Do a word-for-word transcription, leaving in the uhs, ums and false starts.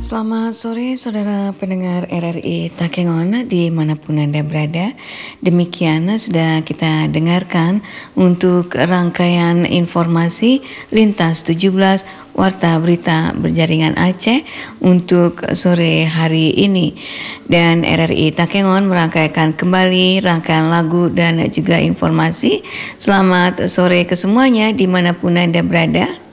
Selamat sore saudara pendengar R R I Takengon dimanapun Anda berada. Demikian sudah kita dengarkan untuk rangkaian informasi Lintas tujuh belas Warta Berita Berjaringan Aceh untuk sore hari ini. Dan R R I Takengon merangkaikan kembali rangkaian lagu dan juga informasi. Selamat sore kesemuanya dimanapun Anda berada.